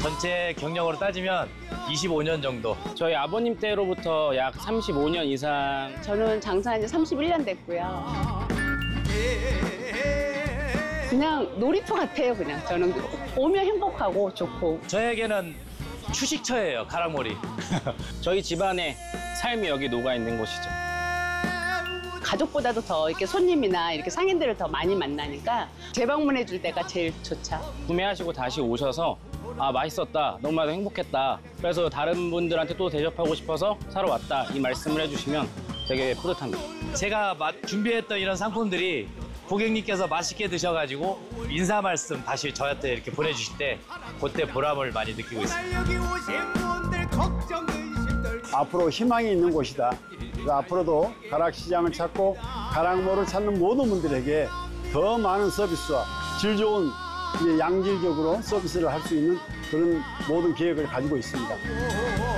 전체 경력으로 따지면 25년 정도. 저희 아버님 때로부터 약 35년 이상. 저는 장사한 지 31년 됐고요. 그냥 놀이터 같아요, 그냥. 저는 오면 행복하고 좋고. 저에게는 휴식처예요, 가락몰이. 저희 집안의 삶이 여기 녹아 있는 곳이죠. 가족보다도 더 이렇게 손님이나 이렇게 상인들을 더 많이 만나니까 재방문해 줄 때가 제일 좋죠. 구매하시고 다시 오셔서 아, 맛있었다, 너무나도 행복했다, 그래서 다른 분들한테 또 대접하고 싶어서 사러 왔다, 이 말씀을 해주시면 되게 뿌듯합니다. 제가 준비했던 이런 상품들이 고객님께서 맛있게 드셔가지고 인사 말씀 다시 저한테 이렇게 보내주실 때 그때 보람을 많이 느끼고 있습니다. 여기 오신 분들 걱정 의심들 앞으로 희망이 있는 곳이다. 그래서 앞으로도 가락시장을 찾고 가락몰을 찾는 모든 분들에게 더 많은 서비스와 질 좋은 양질적으로 서비스를 할 수 있는 그런 모든 계획을 가지고 있습니다.